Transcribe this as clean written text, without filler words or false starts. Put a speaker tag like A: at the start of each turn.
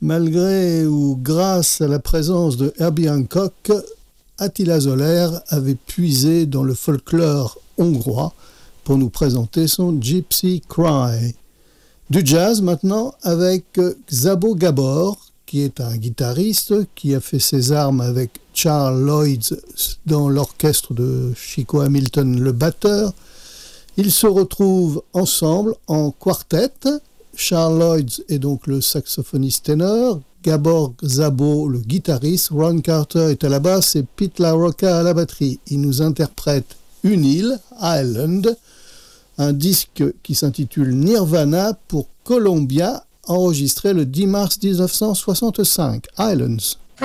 A: Malgré ou grâce à la présence de Herbie Hancock, Attila Zoller avait puisé dans le folklore hongrois pour nous présenter son Gypsy Cry. Du jazz maintenant avec Csabo Gábor, qui est un guitariste qui a fait ses armes avec Charles Lloyd dans l'orchestre de Chico Hamilton, le batteur. Ils se retrouvent ensemble en quartet. Charles Lloyd est donc le saxophoniste ténor, Gábor Szabó le guitariste, Ron Carter est à la basse et Pete LaRocca à la batterie. Ils nous interprètent une île, Island, un disque qui s'intitule Nirvana pour Columbia, enregistré le 10 mars 1965, Islands.